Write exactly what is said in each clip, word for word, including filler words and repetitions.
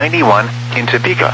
ninety-one in Topeka.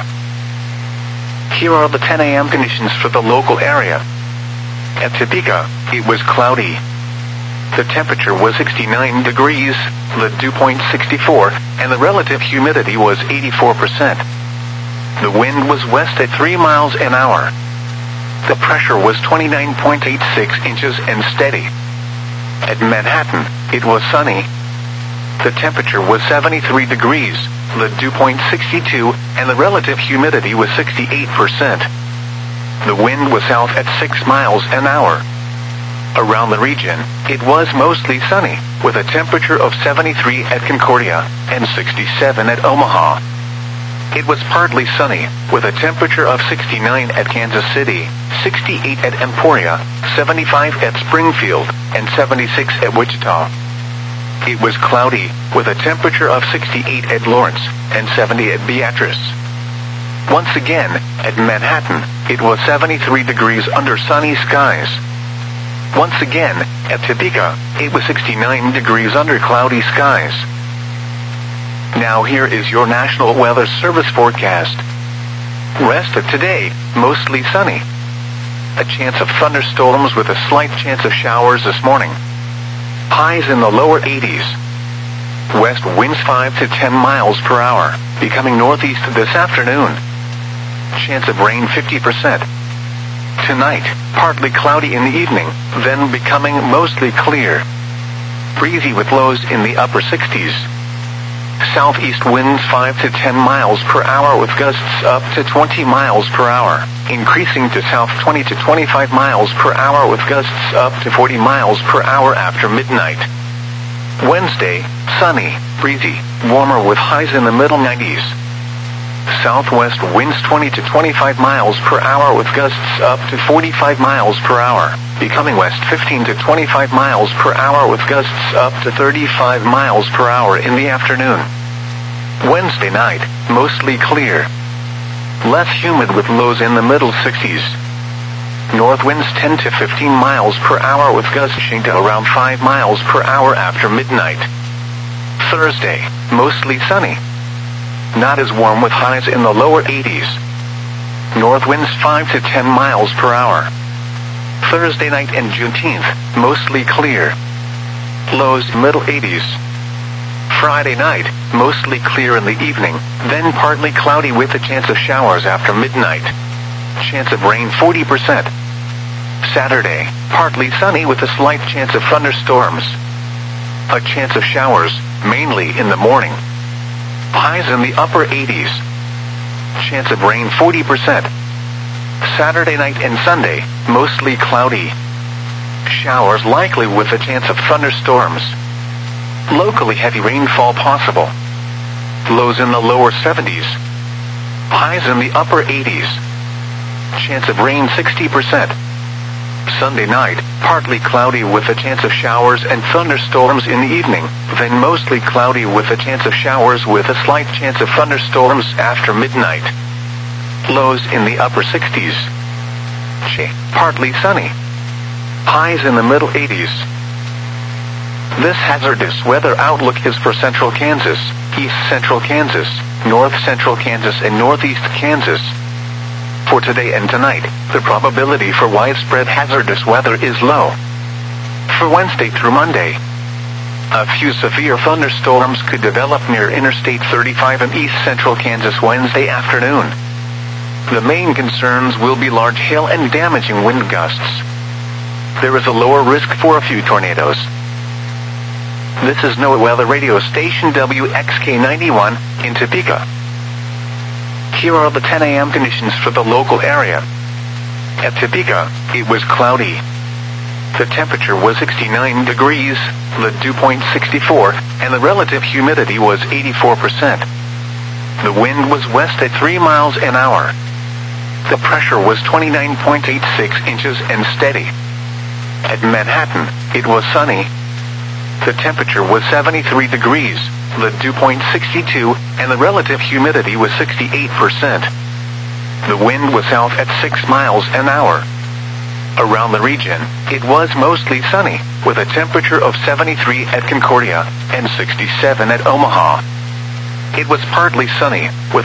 Here are the ten a m conditions for the local area. At Topeka, it was cloudy. The temperature was sixty-nine degrees, the dew point sixty-four, and the relative humidity was eighty-four percent. The wind was west at three miles an hour. The pressure was twenty-nine point eight six inches and steady. At Manhattan, it was sunny. The temperature was seventy-three degrees, the dew point sixty-two, and the relative humidity was sixty-eight percent. The wind was south at six miles an hour. Around the region, it was mostly sunny, with a temperature of seventy-three at Concordia and sixty-seven at Omaha. It was partly sunny, with a temperature of sixty-nine at Kansas City, sixty-eight at Emporia, seventy-five at Springfield, and seventy-six at Wichita. It was cloudy, with a temperature of sixty-eight at Lawrence, and seventy at Beatrice. Once again, at Manhattan, it was seventy-three degrees under sunny skies. Once again, at Topeka, it was sixty-nine degrees under cloudy skies. Now here is your National Weather Service forecast. Rest of today, mostly sunny. A chance of thunderstorms with a slight chance of showers this morning. Highs in the lower eighties. West winds five to ten miles per hour, becoming northeast this afternoon. Chance of rain fifty percent. Tonight, partly cloudy in the evening, then becoming mostly clear. Breezy with lows in the upper sixties. Southeast winds five to ten miles per hour with gusts up to twenty miles per hour, increasing to south twenty to twenty-five miles per hour with gusts up to forty miles per hour after midnight. Wednesday, sunny, breezy, warmer with highs in the middle nineties. Southwest winds twenty to twenty-five miles per hour with gusts up to forty-five miles per hour, becoming west fifteen to twenty-five miles per hour with gusts up to thirty-five miles per hour in the afternoon. Wednesday night, mostly clear. Less humid with lows in the middle sixties. North winds ten to fifteen miles per hour with gusts to around five miles per hour after midnight. Thursday, mostly sunny. Not as warm with highs in the lower eighties. North winds five to ten miles per hour. Thursday night and Juneteenth, mostly clear. Lows middle eighties. Friday night, mostly clear in the evening, then partly cloudy with a chance of showers after midnight. Chance of rain forty percent. Saturday, partly sunny with a slight chance of thunderstorms. A chance of showers, mainly in the morning. Highs in the upper eighties. Chance of rain forty percent. Saturday night and Sunday, mostly cloudy. Showers likely with a chance of thunderstorms. Locally heavy rainfall possible. Lows in the lower seventies. Highs in the upper eighties. Chance of rain sixty percent. Sunday night, partly cloudy with a chance of showers and thunderstorms in the evening, then mostly cloudy with a chance of showers with a slight chance of thunderstorms after midnight. Lows in the upper sixties. Partly sunny. Highs in the middle eighties. This hazardous weather outlook is for central Kansas, east central Kansas, north central Kansas, and northeast Kansas. For today and tonight, the probability for widespread hazardous weather is low. For Wednesday through Monday, a few severe thunderstorms could develop near Interstate thirty-five in east central Kansas Wednesday afternoon. The main concerns will be large hail and damaging wind gusts. There is a lower risk for a few tornadoes. This is NOAA Weather Radio Station W X K ninety-one in Topeka. Here are the ten a m conditions for the local area. At Topeka, it was cloudy. The temperature was sixty-nine degrees, the dew point sixty-four, and the relative humidity was eighty-four percent. The wind was west at three miles an hour. The pressure was twenty-nine point eight six inches and steady. At Manhattan, it was sunny. The temperature was seventy-three degrees, the dew point sixty-two, and the relative humidity was sixty-eight percent. The wind was south at six miles an hour. Around the region, it was mostly sunny, with a temperature of seventy-three at Concordia and sixty-seven at Omaha. It was partly sunny, with